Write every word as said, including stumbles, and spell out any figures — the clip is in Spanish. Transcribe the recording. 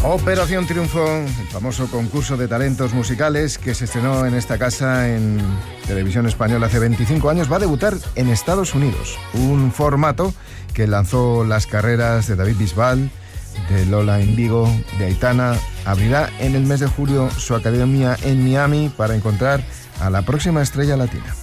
Operación Triunfo, el famoso concurso de talentos musicales que se estrenó en esta casa en Televisión Española hace veinticinco años, va a debutar en Estados Unidos. Un formato que lanzó las carreras de David Bisbal, de Lola Índigo, de Aitana. Abrirá en el mes de julio su academia en Miami para encontrar a la próxima estrella latina.